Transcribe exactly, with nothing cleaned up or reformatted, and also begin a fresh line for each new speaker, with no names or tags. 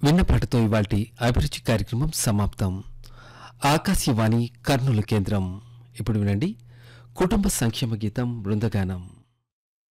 విన్నపాటతో ఇవాల్టి అభిరుచి కార్యక్రమం సమాప్తం. ఆకాశవాణి కర్నూలు కేంద్రం. ఇప్పుడు వినండి కుటుంబ సంక్షేమ గీతం బృందగానం.